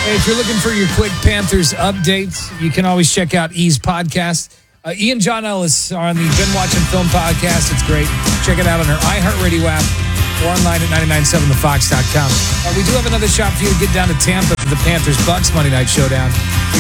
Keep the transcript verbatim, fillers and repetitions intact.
Hey, if you're looking for your quick Panthers updates, you can always check out E's podcast. Uh, E and John Ellis are on the Been Watching Film podcast. It's great. Check it out on our iHeartRadio app or online at nine nine seven the fox dot com. Uh, we do have another shot for you to get down to Tampa for the Panthers-Bucks Monday Night Showdown.